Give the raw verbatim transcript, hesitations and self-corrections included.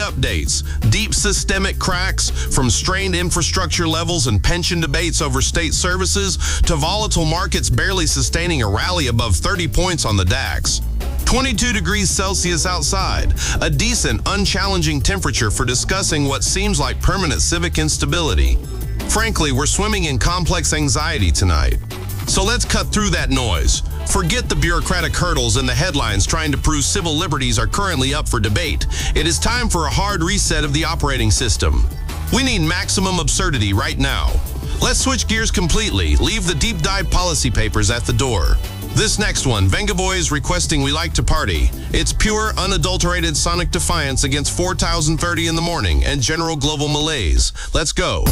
updates, deep systemic cracks, from strained infrastructure levels and pension debates over state services, to volatile markets barely sustaining a rally above thirty points on the DAX. twenty-two degrees Celsius outside, a decent, unchallenging temperature for discussing what seems like permanent civic instability. Frankly, we're swimming in complex anxiety tonight. So let's cut through that noise. Forget the bureaucratic hurdles and the headlines trying to prove civil liberties are currently up for debate. It is time for a hard reset of the operating system. We need maximum absurdity right now. Let's switch gears completely. Leave the deep dive policy papers at the door. This next one, Vengaboy is requesting we like to party. It's pure, unadulterated sonic defiance against four thousand thirty in the morning and general global malaise. Let's go.